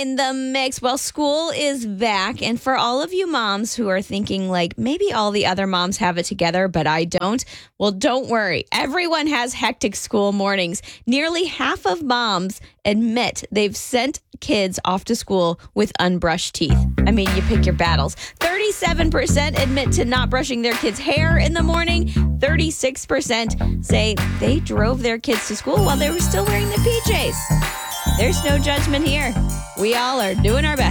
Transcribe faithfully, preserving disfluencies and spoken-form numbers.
in the mix. Well, school is back. And for all of you moms who are thinking, like, maybe all the other moms have it together, but I don't. Well, don't worry. Everyone has hectic school mornings. Nearly half of moms admit they've sent kids off to school with unbrushed teeth. I mean, you pick your battles. thirty-seven percent admit to not brushing their kids' hair in the morning. thirty-six percent say they drove their kids to school while they were still wearing their P Js. There's no judgment here. We all are doing our best.